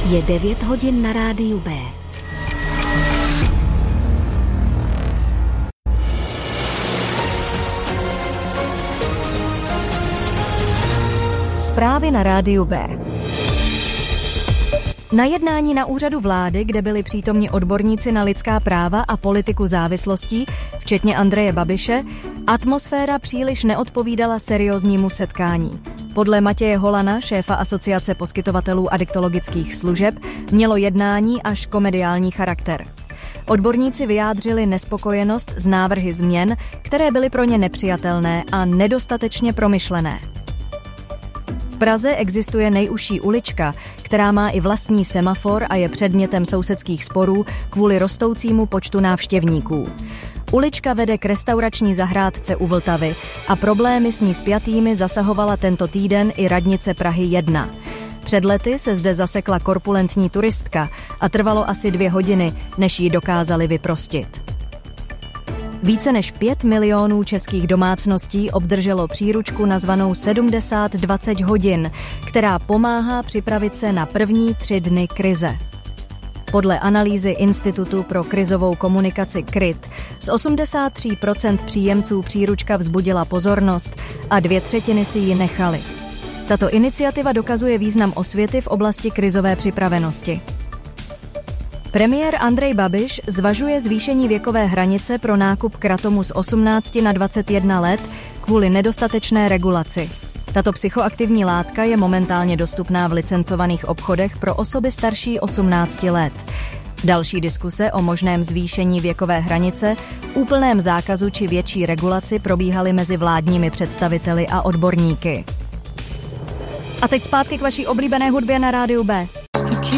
Je 9 hodin na rádiu B. Zprávy na rádiu B. Na jednání na úřadu vlády, kde byli přítomni odborníci na lidská práva a politiku závislostí, včetně Andreje Babiše, atmosféra příliš neodpovídala serióznímu setkání. Podle Matěje Holana, šéfa Asociace poskytovatelů adiktologických služeb, mělo jednání až komediální charakter. Odborníci vyjádřili nespokojenost s návrhy změn, které byly pro ně nepřijatelné a nedostatečně promyšlené. V Praze existuje nejužší ulička, která má i vlastní semafor a je předmětem sousedských sporů kvůli rostoucímu počtu návštěvníků. Ulička vede k restaurační zahrádce u Vltavy a problémy s ní spjatými zasahovala tento týden i radnice Prahy 1. Před lety se zde zasekla korpulentní turistka a trvalo asi 2 hodiny, než ji dokázali vyprostit. Více než 5 milionů českých domácností obdrželo příručku nazvanou 70-20 hodin, která pomáhá připravit se na první 3 dny krize. Podle analýzy Institutu pro krizovou komunikaci KRIT z 83% příjemců příručka vzbudila pozornost a 2/3 si ji nechali. Tato iniciativa dokazuje význam osvěty v oblasti krizové připravenosti. Premiér Andrej Babiš zvažuje zvýšení věkové hranice pro nákup kratomu z 18 na 21 let kvůli nedostatečné regulaci. Tato psychoaktivní látka je momentálně dostupná v licencovaných obchodech pro osoby starší 18 let. Další diskuse o možném zvýšení věkové hranice, úplném zákazu či větší regulaci probíhaly mezi vládními představiteli a odborníky. A teď zpátky k vaší oblíbené hudbě na rádiu B.